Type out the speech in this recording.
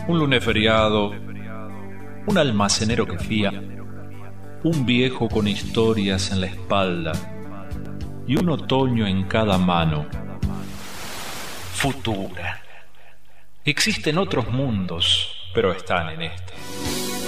Un lunes feriado, un almacenero que fía, un viejo con historias en la espalda y un otoño en cada mano. Futura. Existen otros mundos, pero están en este.